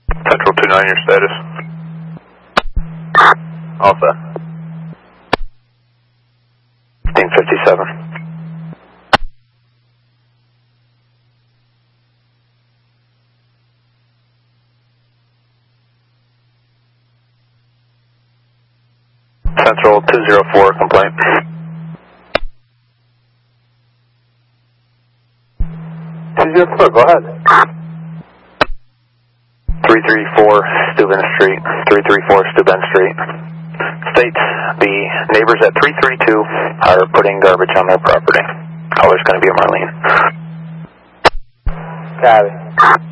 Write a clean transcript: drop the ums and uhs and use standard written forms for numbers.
Central 29, your status. All set. 1557. Central 204, complaint. 204, go ahead. 334 Steuben Street, 334 Steuben Street. States the neighbors at 332 are putting garbage on their property. Caller's going to be Marlene. Got it.